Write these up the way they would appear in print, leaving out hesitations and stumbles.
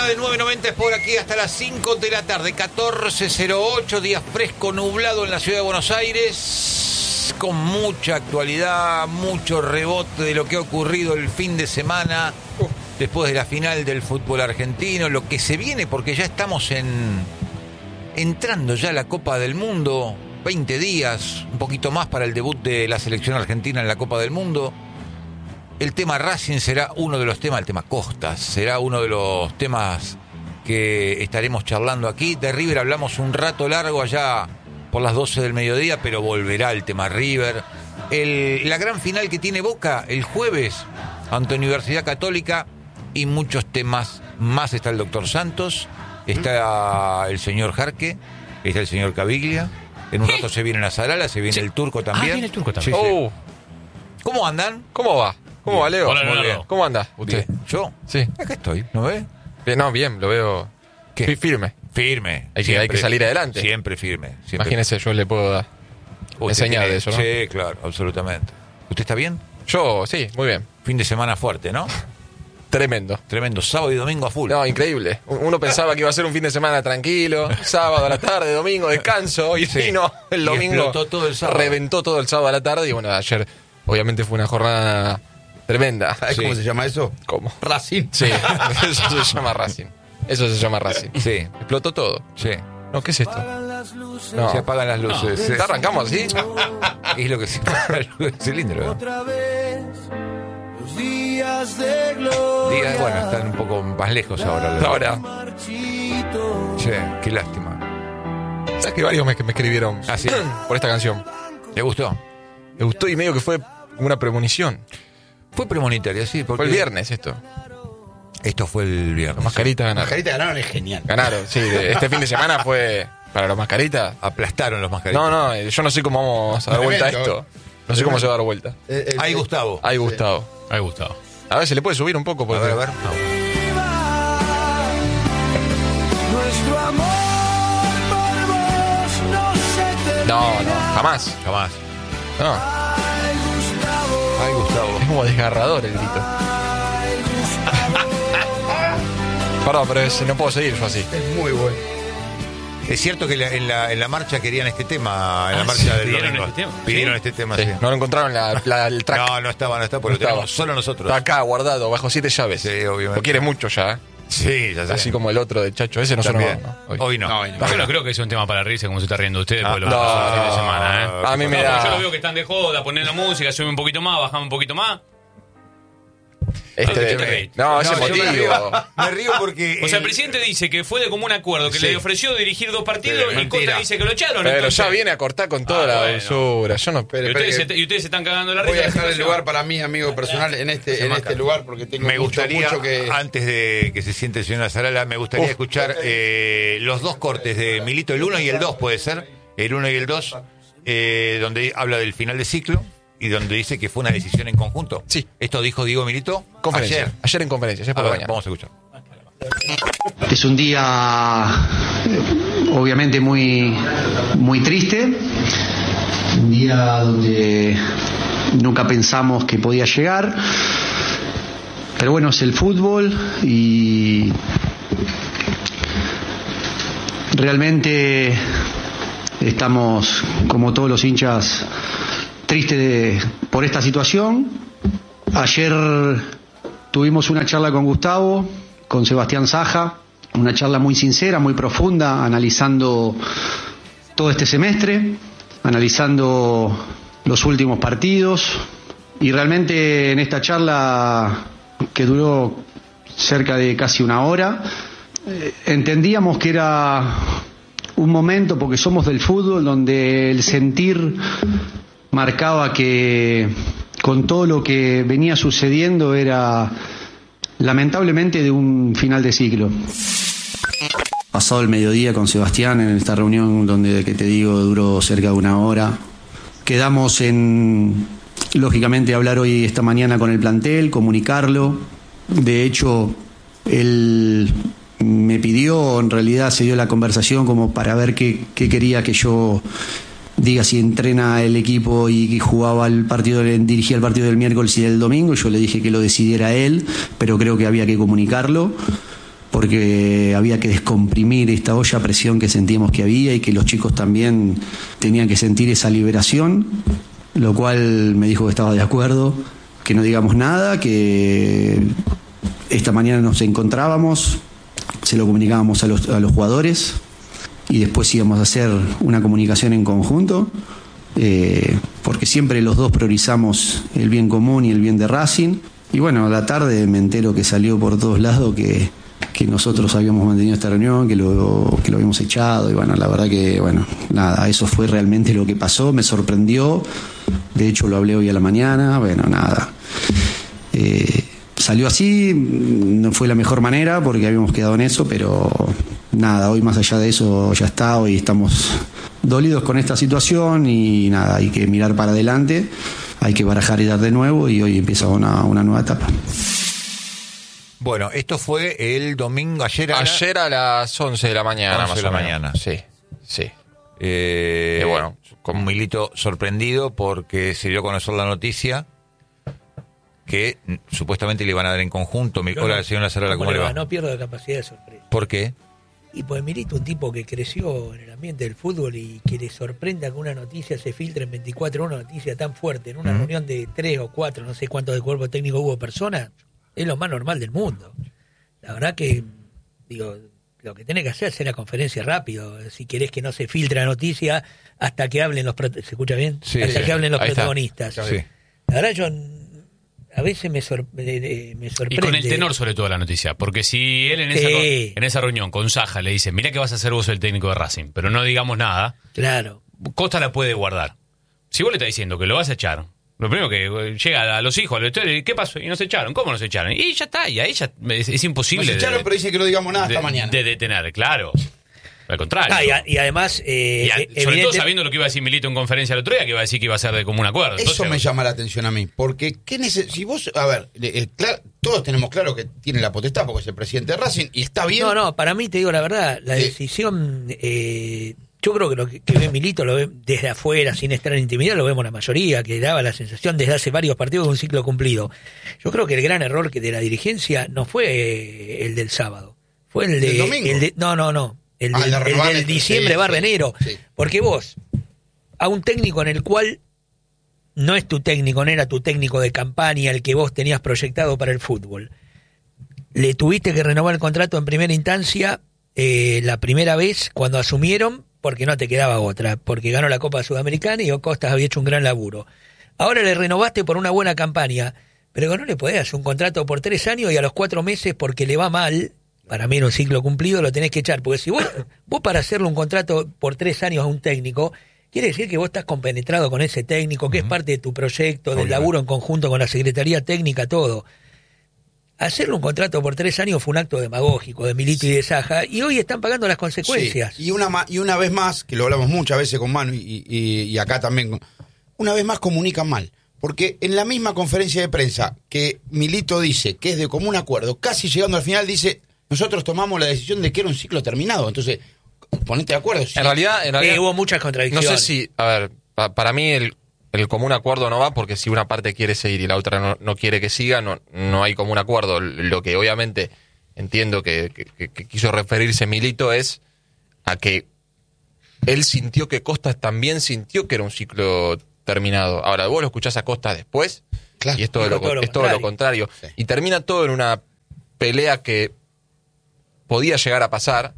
de 990 es por aquí hasta las 5 de la tarde, 14:08, día fresco, nublado en la ciudad de Buenos Aires, con mucha actualidad, mucho rebote de lo que ha ocurrido el fin de semana, después de la final del fútbol argentino, lo que se viene, porque ya estamos entrando ya a la Copa del Mundo, 20 días, un poquito más para el debut de la selección argentina en la Copa del Mundo. El tema Racing será uno de los temas, el tema Costas, será uno de los temas que estaremos charlando aquí. De River hablamos un rato largo allá por las 12 del mediodía, pero volverá el tema River. La gran final que tiene Boca el jueves ante Universidad Católica y muchos temas más. Está el doctor Santos, está el señor Jarque, está el señor Caviglia. En un rato se viene la Zarala, se viene el Turco también. Viene el Turco también. Sí. ¿Cómo andan? ¿Cómo va? ¿Cómo va, Leo? Hola, Muy Leonardo. bien. ¿Cómo anda usted? Bien. ¿Yo? Sí. Acá estoy, ¿no ves? Bien, no, bien, lo veo. ¿Qué? Firme. Firme. Hay que salir adelante. Siempre firme. Siempre. Imagínese, yo le puedo Usted enseñar tiene- de eso, ¿no? Sí, claro, absolutamente. ¿Usted está bien? Yo, sí, muy bien. Fin de semana fuerte, ¿no? Tremendo. Tremendo, sábado y domingo a full. No, increíble. Uno pensaba que iba a ser un fin de semana tranquilo, sábado a la tarde, domingo, descanso, y Sí. no, el Y domingo explotó todo el sábado. reventó todo el sábado a la tarde, y bueno, ayer obviamente fue una jornada tremenda. ¿Sabes Sí. cómo se llama eso? ¿Cómo? Racing. Sí, eso se llama Racing. Eso se llama Racing. Sí, Explotó todo. sí. No, ¿qué es esto? No. Se apagan las luces. Sí. ¿Ya arrancamos así? Es lo que se apaga la luz del cilindro, ¿no? Otra vez, los días de gloria. Bueno, están un poco más lejos ahora. Ahora. Marchito. Sí, qué lástima. ¿Sabes que varios me escribieron Ah, sí. por esta canción? ¿Le gustó? Me gustó y medio que fue como una premonición. Fue premonitoria, sí. Porque Fue el viernes esto. Esto fue el viernes. Los mascaritas Las ganaron. Mascaritas ganaron, es genial. Ganaron, sí. Este fin de semana fue para los mascaritas. Aplastaron los mascaritas. No, yo no sé cómo vamos a dar vuelta a esto. No sé cómo se va a dar vuelta. Ahí Gustavo. Ahí, Gustavo. Ahí Gustavo. A ver, ¿se le puede subir un poco? A Porque... ver, a ver. Nuestro amor por vos no se termina. No, jamás. Jamás. No, Ay, Gustavo. Ay, Gustavo. es como desgarrador el grito. Perdón, pero no puedo seguir yo así. Es muy bueno. Es cierto que en la marcha querían este tema, en la marcha del ¿pidieron domingo. este tema? Pidieron Sí. este tema, Sí, sí. no lo encontraron el track. No estaba, porque lo estaba. tenemos solo nosotros. Está acá guardado, bajo 7 llaves. Sí, obviamente. Lo quiere mucho ya, ¿eh? Sí, ya sé. Así como el otro del Chacho. Ese no sonó. También. ¿no? Hoy no. Yo no creo que es un tema para reírse como se está riendo usted después de lo que no. pasó el fin de semana, ¿eh? A mí me No, da... porque yo lo veo que están de joda, ponen la música, suben un poquito más, bajamos un poquito más. No, ese yo me motivo. río. Me río porque... O sea, el presidente dice que fue de común acuerdo, que Sí. le ofreció dirigir 2 partidos Sí, y mentira. Costa dice que lo echaron. Pero entonces- ya viene a cortar con toda la bueno. dulzura. Yo no... Y Pero, ustedes, pero, se, y ustedes se están cagando la risa. voy a de la dejar el situación. lugar para mí, amigo personal, en este lugar, porque tengo Me gustaría, mucho que... antes de que se siente el señor Azarala, me gustaría escuchar los dos cortes de Milito, el 1 y el 2, puede ser, el 1 y el 2, donde habla del final de ciclo y donde dice que fue una decisión en conjunto. Sí. Esto dijo Diego Milito Conferencia. Ayer en conferencia, ayer A por la ver, mañana. vamos a escuchar. Es un día obviamente muy, muy triste, un día donde nunca pensamos que podía llegar, pero bueno, es el fútbol y realmente estamos, como todos los hinchas, tristes por esta situación. Ayer tuvimos una charla con Gustavo, con Sebastián Saja, una charla muy sincera, muy profunda, analizando todo este semestre, analizando los últimos partidos, y realmente en esta charla, que duró cerca de casi una hora, entendíamos que era un momento, porque somos del fútbol, donde el sentir marcaba que con todo lo que venía sucediendo era lamentablemente de un final de ciclo. Pasado el mediodía con Sebastián en esta reunión donde, que te digo, duró cerca de una hora, quedamos en, lógicamente, hablar hoy esta mañana con el plantel, comunicarlo. De hecho, él me pidió, en realidad se dio la conversación como para ver qué quería que yo diga, si entrena el equipo y jugaba el partido, dirigía el partido del miércoles y del domingo. Yo le dije que lo decidiera él, pero creo que había que comunicarlo, porque había que descomprimir esta olla a presión que sentíamos que había y que los chicos también tenían que sentir esa liberación, lo cual me dijo que estaba de acuerdo, que no digamos nada, que esta mañana nos encontrábamos, se lo comunicábamos a los jugadores y después íbamos a hacer una comunicación en conjunto, porque siempre los dos priorizamos el bien común y el bien de Racing. Y bueno, a la tarde me entero que salió por todos lados que nosotros habíamos mantenido esta reunión, que lo habíamos echado, y bueno, la verdad que, bueno, nada, eso fue realmente lo que pasó, me sorprendió, de hecho lo hablé hoy a la mañana, bueno, nada. Salió así, no fue la mejor manera porque habíamos quedado en eso, pero nada, hoy más allá de eso ya está, hoy estamos dolidos con esta situación y nada, hay que mirar para adelante, hay que barajar y dar de nuevo y hoy empieza una nueva etapa. Bueno, esto fue el domingo, ayer a las 11 de la mañana, 11 más de la o menos. mañana. Sí. Bueno, con Milito sorprendido porque se dio a conocer la noticia que supuestamente le iban a dar en conjunto. Hola, señor Lazarola, ¿cómo le va? No pierdo la capacidad de sorpresa. ¿Por qué? Y pues Milito, un tipo que creció en el ambiente del fútbol y que le sorprenda que una noticia se filtre en 24 horas, una noticia tan fuerte, en una reunión de 3 o 4, no sé cuántos de cuerpo técnico hubo personas, es lo más normal del mundo. La verdad que, digo, lo que tenés que hacer es hacer la conferencia rápido. Si querés que no se filtre la noticia hasta que hablen ¿se escucha bien? Sí, hasta que hablen los ahí está. protagonistas. Sí. La verdad yo a veces me sorprende. Y con el tenor sobre todo la noticia, porque si él en esa reunión con Saja le dice, mirá que vas a ser vos el técnico de Racing, pero no digamos nada, Claro. Costa la puede guardar. Si vos le estás diciendo que lo vas a echar, lo primero que llega a los hijos, ¿qué pasó? Y nos echaron, ¿cómo nos echaron? Y ya está, y ahí ya es imposible. Nos echaron, pero dice que no digamos nada hasta mañana. De detener, claro. Al contrario. Y además, sobre todo sabiendo lo que iba a decir Milito en conferencia el otro día, que iba a decir que iba a ser de común acuerdo. Entonces, Eso me llama la atención a mí, porque si vos, a ver, todos tenemos claro que tiene la potestad porque es el presidente de Racing y está bien. No, para mí te digo la verdad, la decisión, yo creo que lo que ve Milito lo ve desde afuera, sin estar en intimidad, lo vemos la mayoría, que daba la sensación desde hace varios partidos de un ciclo cumplido. Yo creo que el gran error de la dirigencia no fue el del sábado, fue el ¿Del domingo? No. El del diciembre barra enero. Sí. Porque vos, a un técnico en el cual no es tu técnico, no era tu técnico de campaña, el que vos tenías proyectado para el fútbol, le tuviste que renovar el contrato en primera instancia, la primera vez cuando asumieron, porque no te quedaba otra, porque ganó la Copa Sudamericana y Costas había hecho un gran laburo. Ahora le renovaste por una buena campaña, pero no le podés hacer un contrato por 3 años y a los 4 meses porque le va mal. Para mí en un ciclo cumplido lo tenés que echar, porque si vos para hacerle un contrato por 3 años a un técnico, quiere decir que vos estás compenetrado con ese técnico, que es parte de tu proyecto, del laburo en conjunto con la Secretaría Técnica, todo. Hacerle un contrato por 3 años fue un acto demagógico de Milito y de Saja, y hoy están pagando las consecuencias. Sí. Y una vez más, que lo hablamos muchas veces con Manu y acá también, una vez más comunican mal. Porque en la misma conferencia de prensa que Milito dice que es de común acuerdo, casi llegando al final dice... Nosotros tomamos la decisión de que era un ciclo terminado. Entonces, ponete de acuerdo. ¿Sí? En realidad hubo muchas contradicciones. No sé si, a ver, para mí el común acuerdo no va, porque si una parte quiere seguir y la otra no quiere que siga, no hay común acuerdo. Lo que obviamente entiendo que quiso referirse Milito es a que él sintió que Costas también sintió que era un ciclo terminado. Ahora, vos lo escuchás a Costas después, claro, y es todo lo contrario. Sí. Y termina todo en una pelea que podía llegar a pasar,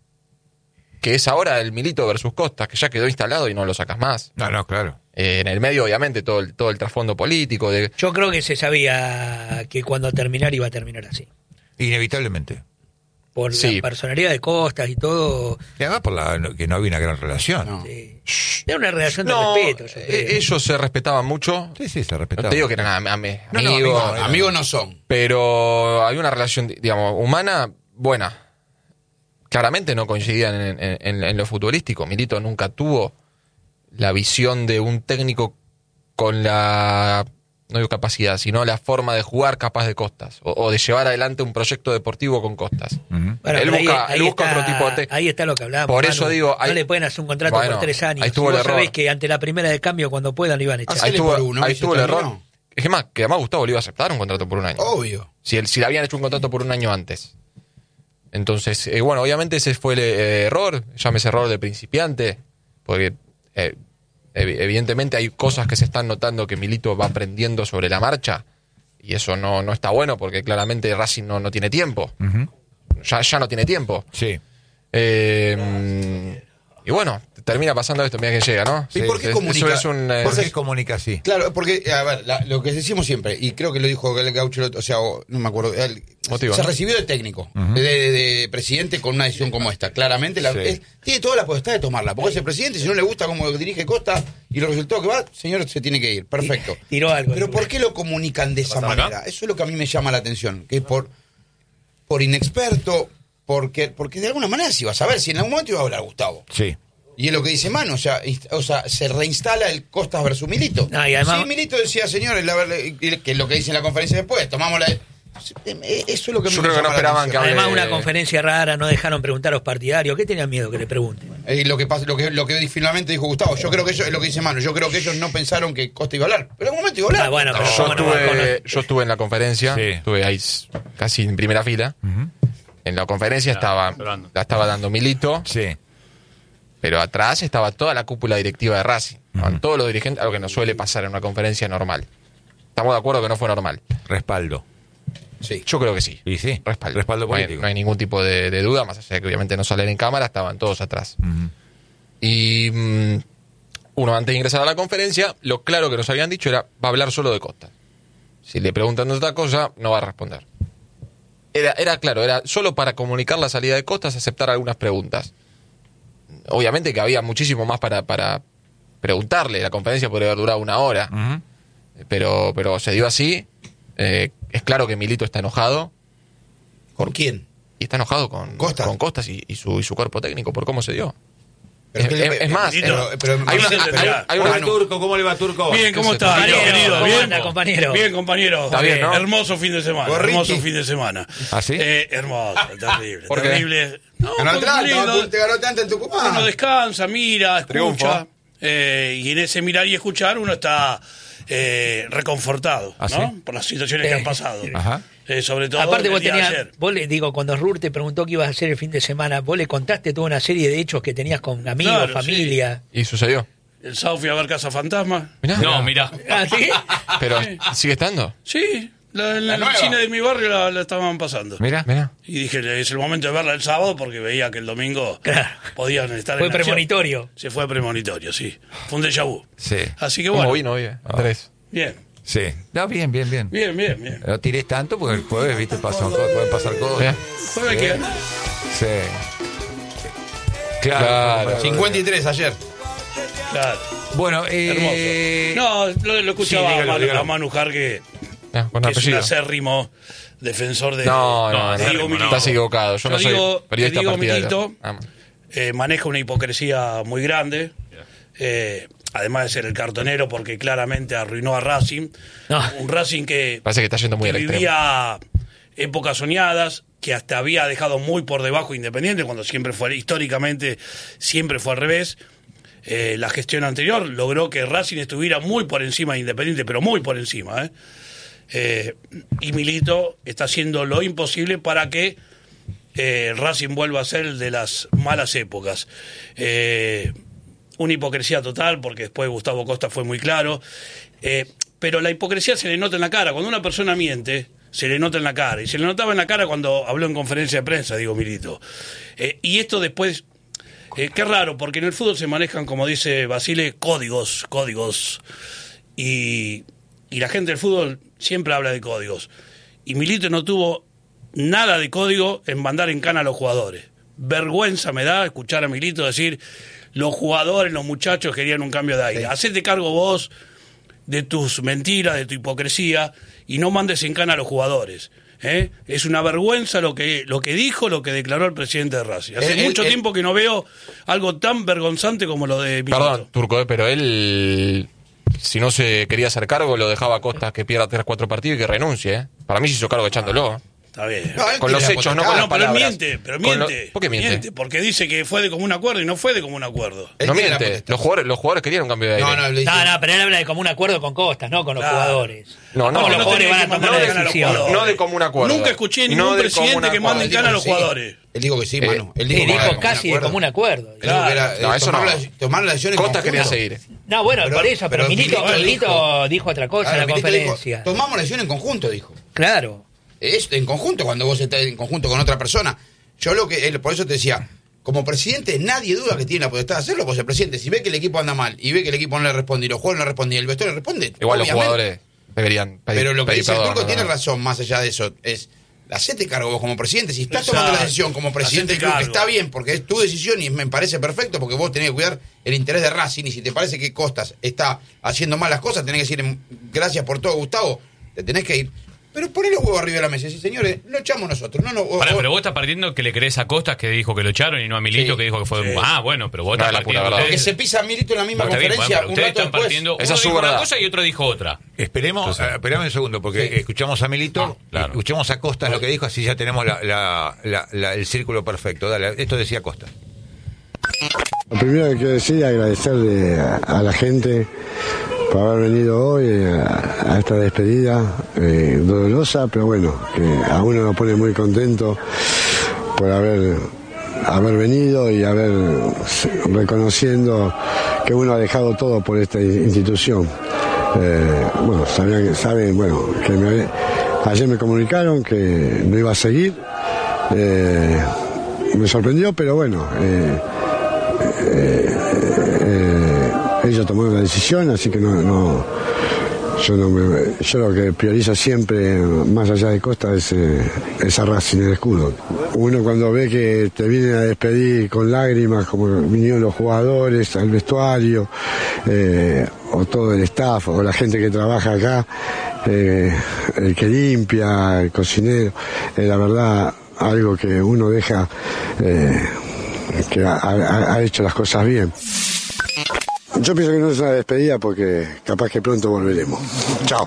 que es ahora el Milito versus Costas, que ya quedó instalado y no lo sacas más. No, claro. En el medio, obviamente, todo el trasfondo político. Yo creo que se sabía que cuando terminar iba a terminar así. Inevitablemente. Por la personalidad de Costas y todo. Y además por que no había una gran relación. No. Sí. Era una relación de respeto. Ellos se respetaban mucho. Sí, se respetaban. No te digo que eran amigos. Amigos no son. Pero había una relación, digamos, humana buena. Claramente no coincidían en lo futbolístico. Milito nunca tuvo la visión de un técnico con la, no digo capacidad, sino la forma de jugar capaz de Costas, o de llevar adelante un proyecto deportivo con Costas. Bueno, él busca otro tipo de ahí está lo que hablábamos. Por eso digo, no le pueden hacer un contrato por 3 años. Ahí estuvo el error. Sabés que ante la primera de cambio, cuando puedan, lo iban a echar. Ahí estuvo el error. Es que además Gustavo le iba a aceptar un contrato por 1 año. Obvio. Si le habían hecho un contrato por 1 año antes. Entonces, bueno, obviamente ese fue el error, llámese error de principiante, porque evidentemente hay cosas que se están notando que Milito va aprendiendo sobre la marcha, y eso no está bueno, porque claramente Racing no tiene tiempo. Ya no tiene tiempo. Sí. Y bueno, termina pasando esto, mira que llega, ¿no? ¿Y por qué comunica? Eso es un, ¿Por qué comunica así? Claro, porque, a ver, lo que decimos siempre, y creo que lo dijo el Gaucho, o sea, no me acuerdo, Motivo, se ¿no? recibió de técnico, de presidente con una decisión como esta. Claramente, tiene toda la potestad de tomarla, porque es el presidente, si no le gusta cómo dirige Costa y los resultados que va, señor, se tiene que ir. Perfecto. Tiró algo. Pero ¿por qué lo comunican de esa manera? Eso es lo que a mí me llama la atención, que por inexperto, porque de alguna manera si vas a ver, si en algún momento iba a hablar Gustavo. Sí. Y es lo que dice Manu, o sea, se reinstala el Costas versus Milito. No, y además, sí, Milito decía, señores, que es lo que dice en la conferencia después, tomamos la... Eso es lo que Yo me creo que llama no la esperaban atención. que hable- además una conferencia rara, no dejaron preguntar a los partidarios. ¿Qué tenían miedo que le pregunten? Y lo que pasa, lo que finalmente dijo Gustavo, yo creo que eso es lo que dice Manu, yo creo que ellos no pensaron que Costa iba a hablar, pero en algún momento iba a hablar. Ah, bueno, pero Yo ¿cómo no va a conocer? estuve en la conferencia, Sí. estuve ahí casi en primera fila. En la conferencia la estaba dando Milito, Sí. pero atrás estaba toda la cúpula directiva de Racing. Estaban todos los dirigentes, algo que no suele pasar en una conferencia normal. Estamos de acuerdo que no fue normal. Respaldo. Sí. Yo creo que sí. Y sí. Respaldo político. No hay ningún tipo de duda, más allá de que obviamente no salen en cámara, estaban todos atrás. Y uno, antes de ingresar a la conferencia, lo claro que nos habían dicho era, va a hablar solo de Costa. Si le preguntan de otra cosa, no va a responder. Era claro, era solo para comunicar la salida de Costas, aceptar algunas preguntas. Obviamente que había muchísimo más para preguntarle, la conferencia podría haber durado 1 hora, pero se dio así. Es claro que Milito está enojado. ¿Con quién? Y está enojado con Costas y su cuerpo técnico por cómo se dio. Pero Es más, pero hay una- Turco, ¿cómo le va Turco? Bien, ¿cómo está? Compañero, Querido, ¿cómo bien. anda, compañero? Bien, compañero. Está bien, ¿no? Hermoso fin de semana. Gorriti. Hermoso fin de semana. ¿Ah, sí? Hermoso, terrible. ¿Por qué? Terrible. No, ganó porque Atlanta, lindo. te ganó tanto en Tucumán. Uno descansa, mira, escucha. Triunfo. Y en ese mirar y escuchar uno está reconfortado, ¿Ah, ¿no? sí? Por las situaciones que han pasado. Ajá. Sobre todo Aparte el vos día de tenías, ayer. vos le digo, cuando Rur te preguntó qué ibas a hacer el fin de semana, vos le contaste toda una serie de hechos que tenías con amigos, Claro, familia. Y sucedió. El sábado fui a ver Casa Fantasma. Mirá. No, mirá. ¿Ah, sí? Pero sigue estando. Sí, en el cine de mi barrio la estaban pasando. Mira. Mirá. Y dije, es el momento de verla el sábado porque veía que el domingo Claro. podían estar Fue en acción. premonitorio. Se fue premonitorio, sí. Fue un déjà vu. Sí. Así que ¿Cómo bueno. vino, oye? Andrés. Bien, Sí. No, bien. bien. No tires tanto porque el jueves, viste, pueden pasar cosas. Mirá. Jueves que ganó. Sí. Claro. 53 ayer. Claro, Bueno, hermoso. No, lo escuchaba Sí, dígalo. a Manu Jarque, Mirá, con que es un apellido. acérrimo defensor de No, de Diego Milito. estás equivocado. Yo no soy periodista Diego partidario. Milito maneja una hipocresía muy grande. Además de ser el cartonero, porque claramente arruinó a Racing. No. Un Racing que Parece que está yendo muy al extremo. vivía épocas soñadas, que hasta había dejado muy por debajo Independiente, cuando siempre fue, históricamente, siempre fue al revés. La gestión anterior logró que Racing estuviera muy por encima de Independiente, pero muy por encima. Y Milito está haciendo lo imposible para que Racing vuelva a ser el de las malas épocas. Una hipocresía total, porque después Gustavo Costa fue muy claro. Pero la hipocresía se le nota en la cara. Cuando una persona miente, se le nota en la cara. Y se le notaba en la cara cuando habló en conferencia de prensa, digo Milito. Y esto después, qué raro, porque en el fútbol se manejan, como dice Basile, códigos. Y la gente del fútbol siempre habla de códigos. Y Milito no tuvo nada de código en mandar en cana a los jugadores. Vergüenza me da escuchar a Milito decir, los jugadores, los muchachos querían un cambio de aire. Sí. Hacete cargo vos de tus mentiras, de tu hipocresía, y no mandes en cana a los jugadores. Es una vergüenza lo que dijo, lo que declaró el presidente de Racing. Hace mucho tiempo que no veo algo tan vergonzante como lo de Milito. Perdón, Turco, pero él, si no se quería hacer cargo, lo dejaba a Costas que pierda 3-4 partidos y que renuncie. Para mí se hizo cargo echándolo. Está bien. No, Con los hechos, no con las palabras. Pero miente. ¿Por qué miente? Porque dice que fue de común acuerdo y no fue de común acuerdo. No miente. Los jugadores querían un cambio de aire. No, pero él habla de común acuerdo con Costas, no con los jugadores. No, los jugadores van a tomar la decisión. No de común acuerdo. Nunca escuché ningún presidente que mande en cana a los jugadores. Él dijo que sí, Sí. Manu. Él Dijo que era casi de común acuerdo. Él dijo que era, No, eso tomar no. tomar la decisión en Costas conjunto. quería seguir. No, bueno, Pero- por eso, pero pero Milito Milito dijo otra cosa Ahora, en la Milito dijo, conferencia. tomamos la decisión en conjunto, dijo. Claro. Es en conjunto, cuando vos estás en conjunto con otra persona. Yo por eso te decía, como presidente nadie duda que tiene la potestad de hacerlo, pues el presidente, si ve que el equipo anda mal y ve que el equipo no le responde y los jugadores no responden y el vestuario no responde, Igual los obviamente. jugadores deberían pedir. Pero lo que pedir dice el perdón, Turco ¿no? tiene razón, más allá de eso, es hacete cargo vos como presidente. Si estás Exacto. tomando la decisión como presidente del Hacete club, que cargo. está bien, porque es tu decisión y me parece perfecto, porque vos tenés que cuidar el interés de Racing, y si te parece que Costas está haciendo mal las cosas, tenés que decir gracias por todo, Gustavo, te tenés que ir. Pero poné los huevos arriba de la mesa y decir, señores, lo echamos nosotros. Pará, pero vos estás partiendo que le crees a Costas, que dijo que lo echaron, y no a Milito, Sí. que dijo que fue... Sí. Ah, bueno, pero vos No, estás la pura partiendo... verdad. Porque ustedes- se pisa a Milito en la misma Está bien, conferencia bueno, pero un ustedes rato están después. partiendo... Esa Uno es su dijo una verdad. cosa y otro dijo otra. Esperemos, esperame un segundo, porque Sí. escuchamos a Milito, claro. escuchamos a Costas lo que dijo, así ya tenemos el círculo perfecto. Dale, esto decía Costas. Lo primero que quiero decir es agradecerle a la gente por haber venido hoy a esta despedida dolorosa, pero bueno, que a uno lo pone muy contento por haber venido y haber reconociendo que uno ha dejado todo por esta institución. Bueno, saben, bueno, que ayer me comunicaron que no iba a seguir. Me sorprendió, pero bueno, ellos tomaron la decisión, así que yo lo que priorizo siempre, más allá de Costa, es a Racing, el escudo. Uno cuando ve que te vienen a despedir con lágrimas, como vinieron los jugadores al vestuario, o todo el staff, o la gente que trabaja acá, el que limpia, el cocinero, la verdad, algo que uno deja, que ha hecho las cosas bien. Yo pienso que no es una despedida porque capaz que pronto volveremos. Chao.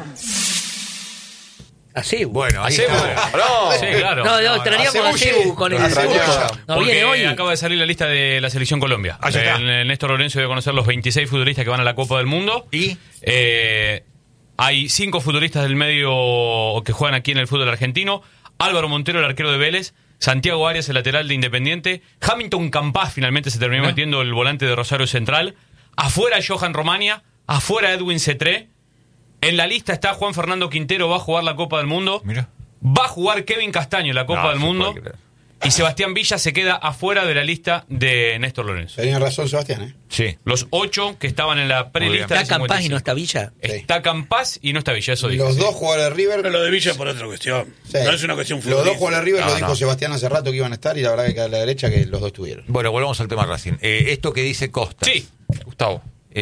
Así. Bueno, ahí ¿Hacemos? está. No, sí, claro. No, traeríamos a Cebu con el No Porque viene hoy. acaba de salir la lista de la Selección Colombia. Ah, ya está. El Néstor Lorenzo debe conocer los 26 futbolistas que van a la Copa del Mundo. ¿Y? Hay 5 futbolistas del medio que juegan aquí en el fútbol argentino. Álvaro Montero, el arquero de Vélez. Santiago Arias, el lateral de Independiente. Hamilton Campás finalmente se terminó metiendo, el volante de Rosario Central. Afuera Johan Romania. Afuera Edwin Cetré. En la lista está Juan Fernando Quintero, va a jugar la Copa del Mundo. Mira. Va a jugar Kevin Castaño en la Copa No, del se Mundo. puede creer. Y Sebastián Villa se queda afuera de la lista de Néstor Lorenzo. Tenía razón Sebastián, ¿eh? Sí. Los 8 que estaban en la prelista. ¿Está del Campás y 55. no está Villa? Está Campás y no está Villa, eso dije. Los sí. dos jugadores de River. Pero lo de Villa es por otra cuestión. Sí. No es una cuestión Los futbolística. dos jugadores de River No, lo dijo no. Sebastián hace rato que iban a estar, y la verdad que a la derecha que los dos estuvieron. Bueno, volvamos al tema Racing. Esto que dice Costas. Sí. Gustavo.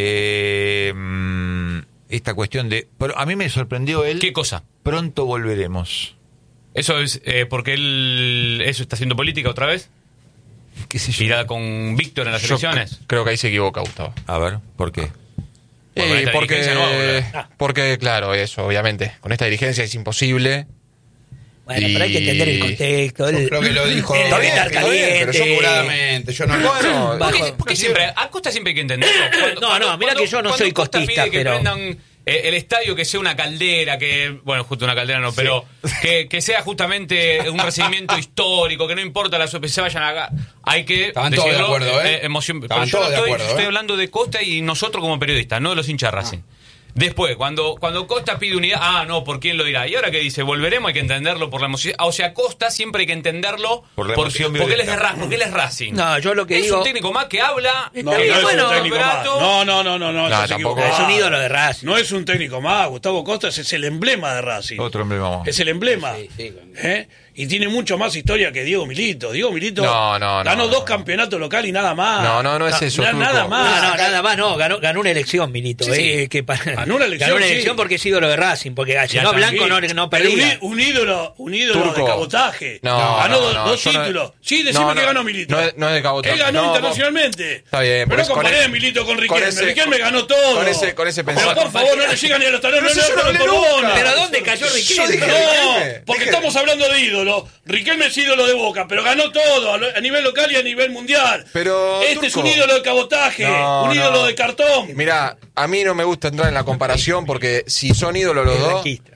Esta cuestión de... Pero a mí me sorprendió él. ¿Qué cosa? Pronto volveremos. Eso es porque él eso está haciendo política otra vez. ¿Qué sé yo? Irá con Víctor en las Yo elecciones. creo que ahí se equivoca, Gustavo. A ver, ¿por qué? Bueno, con esta dirigencia no va a volver. Porque, claro, eso, obviamente. Con esta dirigencia es imposible. Bueno, pero hay que entender el contexto. Yo creo que lo dijo. Él Está debe bien, estar está bien, pero yo caliente. curadamente, yo no. Bueno, Bajo- ¿Por qué siempre? A Costa siempre hay que entenderlo. No, mira que yo no soy Costa costista, pide que pero- prendan el estadio, que sea una caldera, que, bueno, justo una caldera no, pero que sea justamente un recibimiento histórico, que no importa la se vayan a... Hay que Estaban todos de decirlo, acuerdo, ¿eh? Emoción. Estaban Pero yo todos de no acuerdo, estoy ¿eh? hablando de Costa y nosotros como periodistas, no de los hinchas de Racing. Después, cuando Costa pide unidad, no, ¿por quién lo dirá? Y ahora que dice, volveremos, hay que entenderlo por la emoción. O sea, Costa siempre hay que entenderlo Por la porque emoción él es violenta. porque él es Racing. No, yo lo que Es digo... un técnico más que habla. Está No, bien, no es bueno, un técnico más. campeonato. No, No, se tampoco. equivocó. Es un ídolo de Racing. No es un técnico más. Gustavo Costa es el emblema de Racing. Otro emblema más. Es el emblema. Sí. ¿Eh? Y tiene mucho más historia que Diego Milito. Diego Milito No, ganó no. 2 campeonatos locales y nada más. No es eso, Turco. Nada más. No, nada más, no, ganó una elección, Milito. Sí. Ganó una elección, elección sí. porque es ídolo de Racing, porque si no está, Blanco Sí. no Pero perdía. un ídolo Turco. de cabotaje. No, ganó no, dos yo no- títulos. Sí, decime no, que ganó Milito. no es de cabotaje. Él ganó No, internacionalmente. Está bien, Pero pero no es con comparé el- a Milito con con Riquelme. ese- Riquelme ganó todo. con ese Pero pensamiento. por favor, no le llegan ni a los talones. Pero si yo no hablé los nunca. talones. ¿Pero dónde cayó Riquelme? dije- No, porque estamos hablando de ídolo. Riquelme es ídolo de Boca, pero ganó todo a nivel local y a nivel mundial. Pero, este es Turco. un ídolo de cabotaje, No, un ídolo no. de cartón. Mirá, a mí no me gusta entrar en la comparación porque si son ídolos los dos, Blanquista.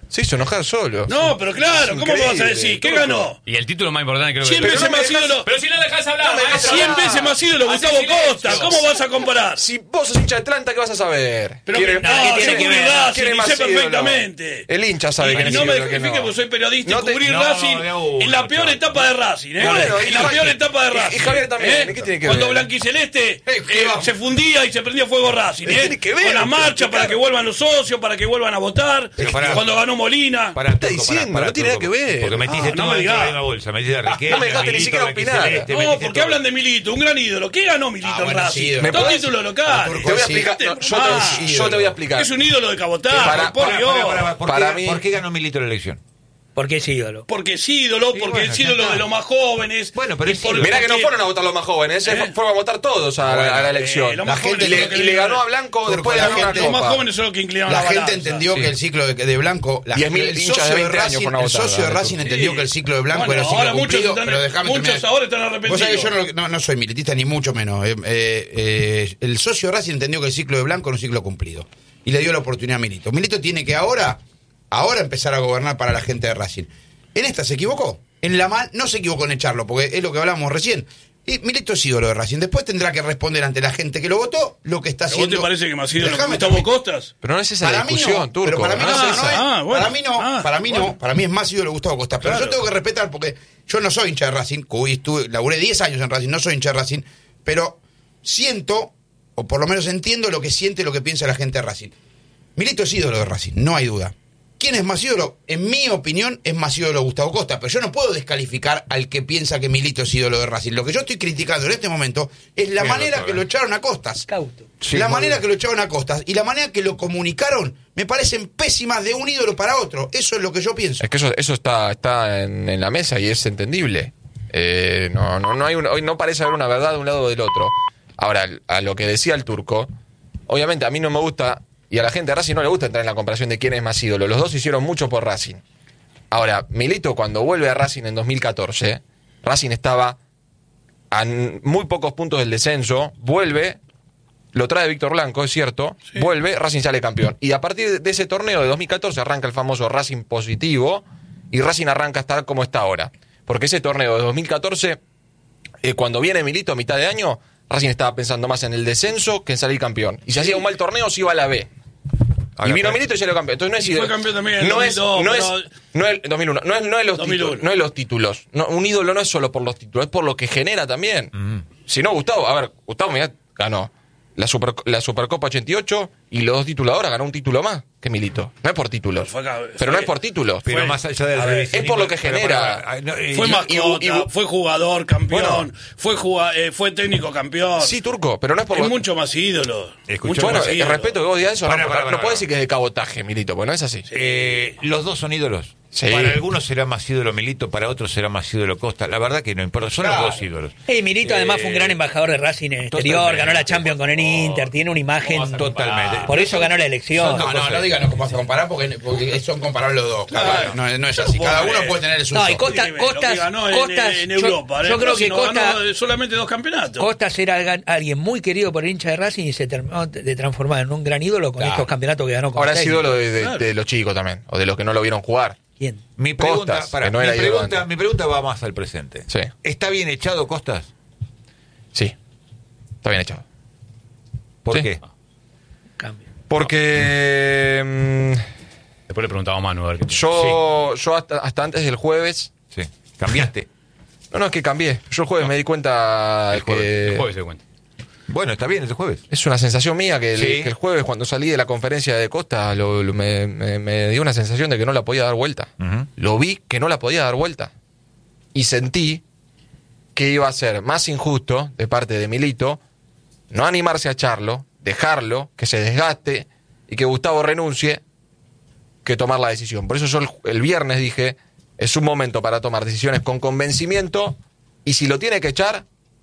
Se hizo enojar solo. No, pero claro, ¿cómo me vas a decir? ¿Qué ganó? Y el título más importante creo 100 que... veces más ídolo. Pero si no dejas hablar, maestro. 100 veces más ídolo Gustavo Costa. ¿Cómo vas a comparar? Si vos sos hincha de Atlanta, ¿qué vas a saber? Pero ¿Quién yo cubrí Racing quién es y más sé ídolo? perfectamente. El hincha sabe quién Y es no me ídolo, que justifique no. porque soy periodista No y te- cubrir no, Racing de una, en la peor chao. etapa de Racing, ¿eh? Bueno, En la peor etapa de Racing. Y Javier también, ¿qué tiene que Cuando ver? Blanquiceleste se fundía y se prendía fuego Racing, ¿Qué tiene que ver? con la marcha para que vuelvan los socios, para que vuelvan a votar. Pero pará. Cuando ganó Molina. Para, está diciendo? No tiene nada que ver. Porque metiste no todo me dentro de digas. la misma bolsa. Metiste a Riquelme, No me dejaste ni Milito, siquiera opinar. Celeste, No, metiste porque todo. hablan de Milito, un gran ídolo. ¿Qué ganó Milito en bueno, Racing? sí, ídolo. Dos ¿Me títulos locales. Turco, Te voy a sí. explicar. No, Ah, yo te voy a explicar. Es un ídolo de cabotaje, Para- por para- Dios. Para mí- ¿Por qué ganó Milito la elección? Porque es ídolo. Porque es ídolo, Sí, porque bueno, es ya ídolo está. de los más jóvenes. Bueno, pero Y es por- ídolo. Mirá que no porque- fueron a votar los más jóvenes, fueron a votar todos a la elección. los La más gente jóvenes y son los que le ganó a Blanco Turco, después de la ganar una gente- Los más copa. jóvenes son los que inclinaron La la gente balanza. entendió Sí. que el ciclo de Blanco, 10.000 el hinchas de socio de 20 años Racing, fueron a el votar, socio de Turco. Racing entendió Sí. que el ciclo de Blanco Bueno, era ciclo ahora muchos cumplido, están- pero déjame muchos terminar. ahora están Vos arrepentidos. sabés que yo no soy militista ni mucho menos. El socio de Racing entendió que el ciclo de Blanco era un ciclo cumplido y le dio la oportunidad a Milito. Milito tiene que ahora empezar a gobernar para la gente de Racing. En esta se equivocó. En la mal no se equivocó en echarlo, porque es lo que hablábamos recién. Y Milito es ídolo de Racing. Después tendrá que responder ante la gente que lo votó lo que está ¿A vos haciendo. te parece que más ídolo que Déjame Gustavo terminar. Costas? Pero no es esa Para la mí discusión, no, Turco. pero para mí no, es no esa. es. bueno. Para mí no, para mí no. Bueno. Para mí es más ídolo Gustavo Costa. Pero Claro. yo tengo que respetar porque yo no soy hincha de Racing. Laburé 10 años en Racing, no soy hincha de Racing. Pero siento, o por lo menos entiendo lo que siente, lo que piensa la gente de Racing. Milito es ídolo de Racing, no hay duda. ¿Quién es más ídolo? En mi opinión, es más ídolo Gustavo Costa. Pero yo no puedo descalificar al que piensa que Milito es ídolo de Racing. Lo que yo estoy criticando en este momento es la manera que lo echaron a Costas. Cauto. Sí, la muy manera bien. que lo echaron a Costas y la manera que lo comunicaron me parecen pésimas de un ídolo para otro. Eso es lo que yo pienso. Es que eso está en la mesa y es entendible. No hay hoy no parece haber una verdad de un lado o del otro. Ahora, a lo que decía el Turco, obviamente a mí no me gusta, y a la gente de Racing no le gusta entrar en la comparación de quién es más ídolo. Los dos hicieron mucho por Racing. Ahora, Milito cuando vuelve a Racing en 2014, Racing estaba a muy pocos puntos del descenso, vuelve, lo trae Víctor Blanco, es cierto, vuelve, Racing sale campeón. Y a partir de ese torneo de 2014 arranca el famoso Racing positivo y Racing arranca a estar como está ahora. Porque ese torneo de 2014, cuando viene Milito a mitad de año, Racing estaba pensando más en el descenso que en salir campeón. Y si hacía un mal torneo, se iba a la B. Ahora, Y vino pero- Milito y salió campeón. Entonces no es Y fue campeón también en no es 2002, no es 2001, no es los 2001. títulos, no es los títulos. No, un ídolo no es solo por los títulos, es por lo que genera también. Si no, Gustavo mirá, ganó la Supercopa 88 y los dos títulos ahora ganó un título más que Milito. No es por títulos. Pero no es por títulos. Pero más allá del a ver, revisionismo, es por lo que pero genera. Fue mascota, fue jugador campeón, Bueno. fue técnico campeón. Sí, Turco, pero no es por Es lo mucho más ídolo. Escuchá, Mucho Bueno, más el ídolo. respeto que vos digas eso, Pará, no pará, puede decir que es de cabotaje, Milito, porque no es así. Los dos son ídolos. Sí. Para algunos será más ídolo Milito, para otros será más ídolo Costa. La verdad que no importa, son Claro. los dos ídolos. Milito además fue un gran embajador de Racing en el exterior, Totalmente. ganó la Champions con el Inter, tiene una imagen. Totalmente. Por eso ganó la elección. No digan no vas a comparar porque son comparables los dos. Claro. No es así. Cada uno puede tener el suyo. No, y Costa- Lo que ganó en Europa. yo creo que no Costa- ganó solamente 2 campeonatos. Costas era alguien muy querido por el hincha de Racing y se terminó de transformar en un gran ídolo con Claro. estos campeonatos que ganó con Ahora es técnico. ídolo de Claro. los chicos también, o de los que no lo vieron jugar. ¿Quién? Mi pregunta, Costas, que no era mi, ídolo pregunta, antes. mi pregunta va más al presente. Sí. ¿Está bien echado Costas? Sí, está bien echado. ¿Por Sí. qué? Cambio. Porque Después le preguntaba a Manu a ver qué yo hasta antes del jueves, Sí. ¿Cambiaste? no es que cambié, yo el jueves me di cuenta el jueves, que el jueves se cuenta. Bueno, está bien, es el jueves. es una sensación mía que Sí. que el jueves cuando salí de la conferencia de Costa me dio una sensación de que no la podía dar vuelta. Ujú. Lo vi que no la podía dar vuelta. Y sentí que iba a ser más injusto de parte de Milito no animarse a echarlo, dejarlo, que se desgaste y que Gustavo renuncie, que tomar la decisión. Por eso yo el viernes dije, es un momento para tomar decisiones con convencimiento y si lo tiene que echar,